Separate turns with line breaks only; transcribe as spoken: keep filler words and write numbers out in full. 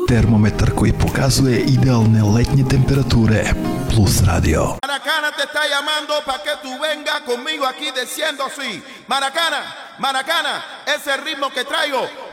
Термометр, koji pokazuje idealne letnje temperature. Plus Radio.
Maracana te está llamando para que tú vengas conmigo aquí diciendo así. Maracana, Maracana, ese ritmo que traigo